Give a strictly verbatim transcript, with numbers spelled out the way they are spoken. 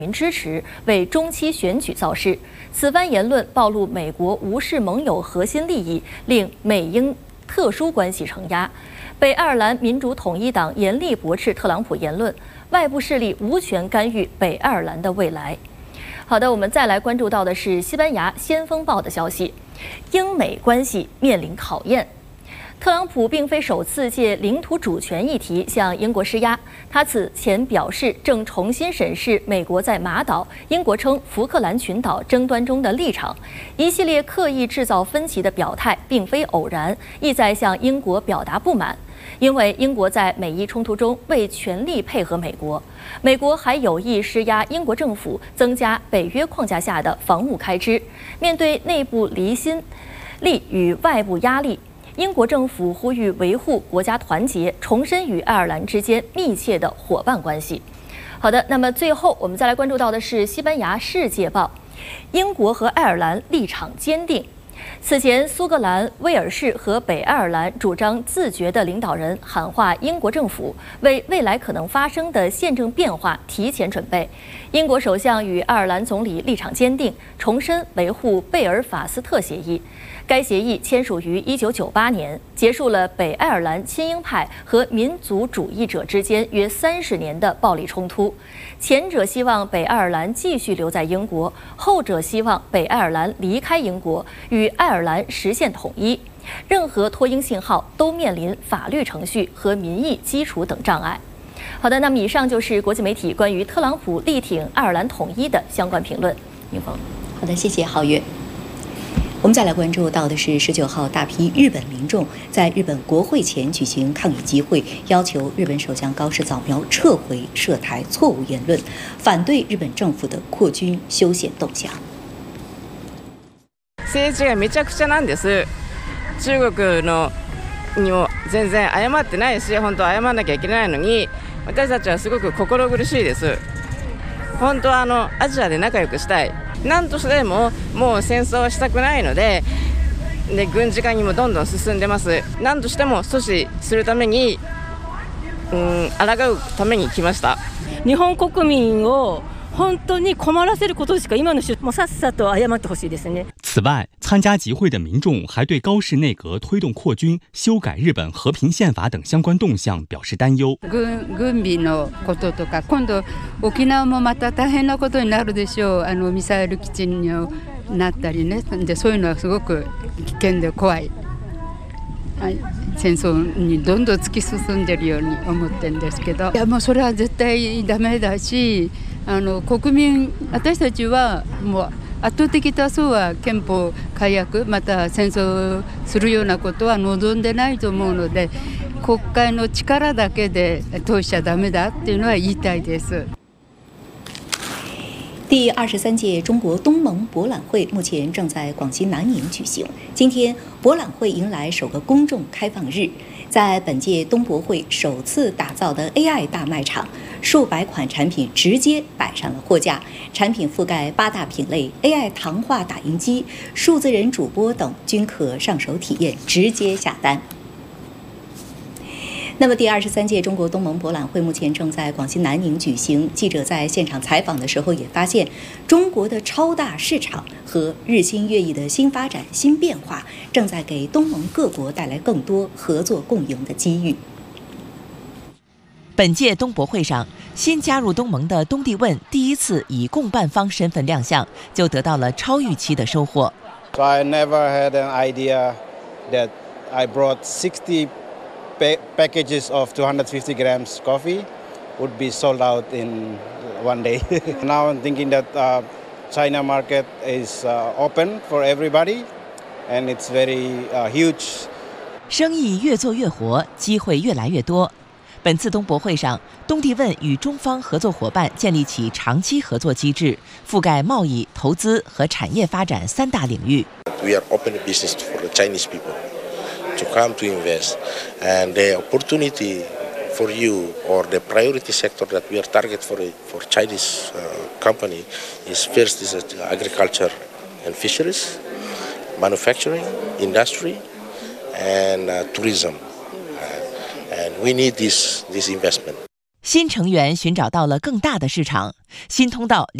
民支持，为中期选举造势。此番言论暴露美国无视盟友核心利益，令美英特殊关系承压。北爱尔兰民主统一党严厉驳斥特朗普言论，外部势力无权干预北爱尔兰的未来。好的，我们再来关注到的是西班牙《先锋报》的消息，英美关系面临考验。 特朗普并非首次借领土主权议题向英国施压，他此前表示正重新审视美国在马岛（英国称福克兰群岛）争端中的立场。一系列刻意制造分歧的表态并非偶然，意在向英国表达不满，因为英国在美伊冲突中未全力配合美国。美国还有意施压英国政府增加北约框架下的防务开支。面对内部离心力与外部压力。 英国政府呼吁维护国家团结，重申与爱尔兰之间密切的伙伴关系。好的，那么最后我们再来关注到的是西班牙《世界报》，英国和爱尔兰立场坚定。此前，苏格兰、威尔士和北爱尔兰主张自决的领导人喊话英国政府，为未来可能发生的宪政变化提前准备。英国首相与爱尔兰总理立场坚定，重申维护贝尔法斯特协议。 该协议签署于一九九八年，结束了北爱尔兰亲英派和民族主义者之间约三十年的暴力冲突。前者希望北爱尔兰继续留在英国，后者希望北爱尔兰离开英国，与爱尔兰实现统一。任何脱英信号都面临法律程序和民意基础等障碍。好的，那么以上就是国际媒体关于特朗普力挺爱尔兰统一的相关评论。宁峰， 好的，谢谢皓月。 我们再来关注到的是，十九号，大批日本民众在日本国会前举行抗议集会，要求日本首相高市早苗撤回涉台错误言论，反对日本政府的扩军修宪动向。 政治がめちゃくちゃなんです。中国のにも全然謝ってないし、本当謝らなきゃいけないのに、私たちはすごく心苦しいです。本当はあのアジアで仲良くしたい。 何としてももう戦争はしたくないので、で軍事化にもどんどん進んでます。何としても阻止するために、うん、抗うために来ました。 日本国民を本当に困らせることしか今のもうさっさと謝ってほしいですね。 此外，参加集会的民众还对高市内阁推动扩军、修改日本和平宪法等相关动向表示担忧。 軍軍備のこととか、今度沖縄もまた大変なことになるでしょう。あのミサイル基地になったりね。でそういうのはすごく危険で怖い。はい、戦争にどんどん突き進んでるように思ってるんですけど、いやもうそれは絶対ダメだし、あの国民私たちはもう。 圧倒的多数は憲法改悪また戦争するようなことは望んでないと思うので国会の力だけで通しちゃダメだっていうのは言いたいです。 第二十三届中国东盟博览会目前正在广西南宁举行。今天，博览会迎来首个公众开放日。在本届东博会首次打造的 A I 大卖场，数百款产品直接摆上了货架，产品覆盖八大品类 ，A I 糖化打印机、数字人主播等均可上手体验，直接下单。 那么，第二十三届中国东盟博览会目前正在广西南宁举行。记者在现场采访的时候也发现，中国的超大市场和日新月异的新发展、新变化，正在给东盟各国带来更多合作共赢的机遇。 本届东博会上，新加入东盟的东帝汶第一次以共办方身份亮相，就得到了超预期的收获。 So I never had an idea that I brought sixty. Packages of two hundred fifty grams coffee would be sold out in one day. Now I'm thinking that uh, China market is uh, open for everybody, and it's very uh, huge. 生意越做越活，机会越来越多。本次东博会上，东帝汶与中方合作伙伴建立起长期合作机制，覆盖贸易、投资和产业发展三大领域。 We are open business for the Chinese people. To come to invest, and the opportunity for you or the priority sector that we are target for a, for Chinese uh, company is first is agriculture and fisheries, manufacturing, industry, and uh, tourism, uh, and we need this this investment. 新成员寻找到了更大的市场，新通道